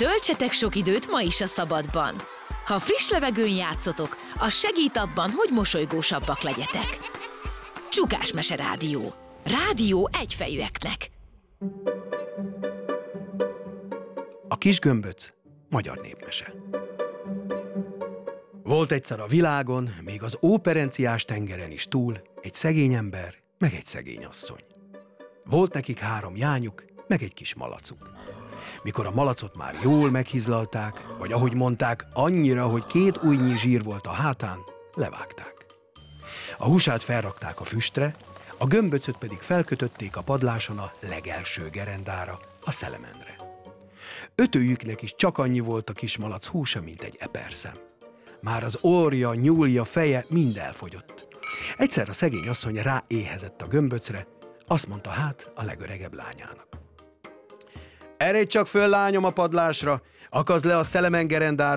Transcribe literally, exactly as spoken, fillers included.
Töltsetek sok időt ma is a szabadban. Ha friss levegőn játszotok, az segít abban, hogy mosolygósabbak legyetek. Csukás Mese Rádió. Rádió egyfejűeknek. A kis gömböc magyar népmese. Volt egyszer a világon, még az óperenciás tengeren is túl, egy szegény ember, meg egy szegény asszony. Volt nekik három jányuk, meg egy kis malacuk. Mikor a malacot már jól meghizlalták, vagy ahogy mondták, annyira, hogy két ujjnyi zsír volt a hátán, levágták. A húsát felrakták a füstre, a gömböcöt pedig felkötötték a padláson a legelső gerendára, a szelemendre. Ötőjüknek is csak annyi volt a kis malac húsa, mint egy eperszem. Már az orrja, nyúlja, feje mind elfogyott. Egyszer a szegény asszony ráéhezett a gömböcre, azt mondta hát a legöregebb lányának: eredj csak föl, lányom, a padlásra, akazd le a szelemen gerendára,